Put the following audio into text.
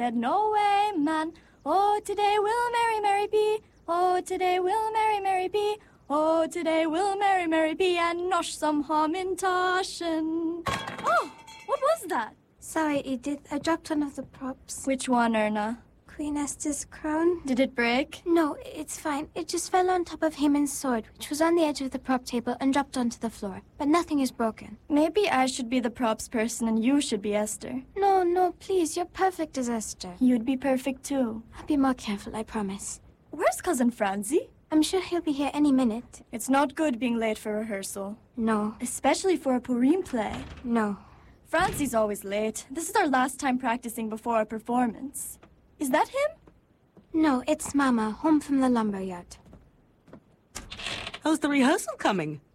said, no way, man. Oh, today will Mary be. Oh, today will Mary be. Oh, today will Mary be. And nosh som har min taschen. Oh, what was that? Sorry, Edith. I dropped one of the props. Which one, Erna? Queen Esther's crown. Did it break? No, it's fine. It just fell on top of Haman's sword, which was on the edge of the prop table and dropped onto the floor. But nothing is broken. Maybe I should be the props person and you should be Esther. No, please. You're perfect as Esther. You'd be perfect too. I'll be more careful, I promise. Where's Cousin Francie? I'm sure he'll be here any minute. It's not good being late for rehearsal. No. Especially for a Purim play. No. Francie's always late. This is our last time practicing before our performance. Is that him? No, it's Mama, home from the lumberyard. How's the rehearsal coming?